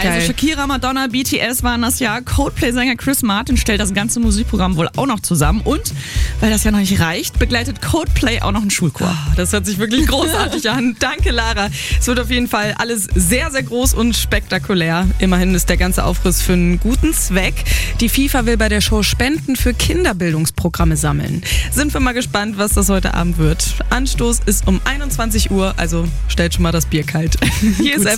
Also Shakira, Madonna, BTS waren das ja. Coldplay-Sänger Chris Martin stellt das ganze Musikprogramm wohl auch noch zusammen. Und, weil das ja noch nicht reicht, begleitet Coldplay auch noch einen Schulchor. Das hört sich wirklich großartig an. Danke, Lara. Es wird auf jeden Fall alles sehr, sehr groß und spektakulär. Immerhin ist der ganze Aufriss für einen guten Zweck. Die FIFA will bei der Show Spenden für Kinderbildungsprogramme sammeln. Sind wir mal gespannt, was das heute Abend wird. Anstoß ist um 21 Uhr, also stellt schon mal das Bier kalt. Hier ist